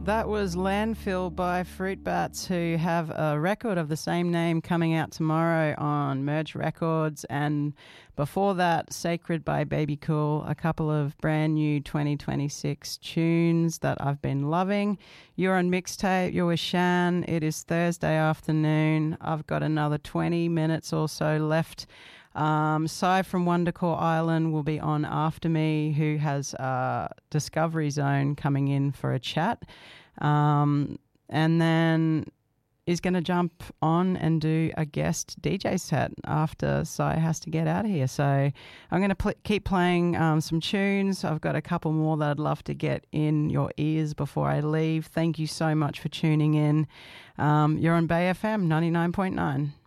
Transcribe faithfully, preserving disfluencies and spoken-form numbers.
That was Landfill by Fruit Bats, who have a record of the same name coming out tomorrow on Merge Records. And before that, Sacred by Baby Cool, a couple of brand new twenty twenty-six tunes that I've been loving. You're on Mixtape, you're with Shan. It is Thursday afternoon. I've got another twenty minutes or so left. Um, Sai from Wondercore Island will be on after me, who has uh, Discovery Zone coming in for a chat. Um, and then is going to jump on and do a guest D J set after Sai has to get out of here. So I'm going to pl- keep playing um, some tunes. I've got a couple more that I'd love to get in your ears before I leave. Thank you so much for tuning in. Um, you're on Bay F M ninety-nine point nine.